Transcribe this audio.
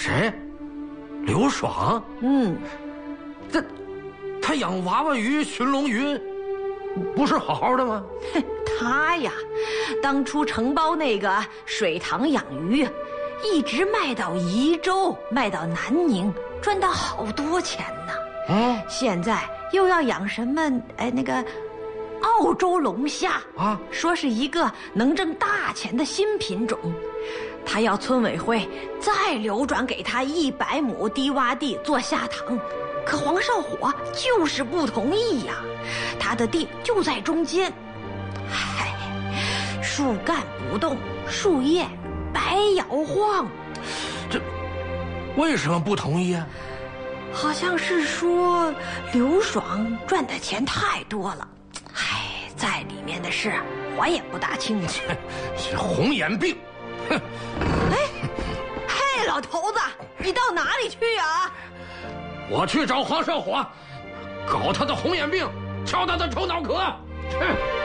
谁？刘爽？他养娃娃鱼、寻龙鱼，不是好好的吗？ 他呀，当初承包那个水塘养鱼，一直卖到宜州，卖到南宁，赚到好多钱呢。现在又要养什么？那个澳洲龙虾啊，说是一个能挣大钱的新品种。他要村委会再流转给他100亩低洼地做虾塘，可黄少火就是不同意呀。他的地就在中间，树干不动，树叶白摇晃。 这为什么不同意啊？ 好像是说刘爽赚的钱太多了，在里面的事我也不大清楚。 是红眼病。哼！ 嘿，老头子，你到哪里去啊？ 我去找黄少火，搞他的红眼病，敲他的臭脑壳。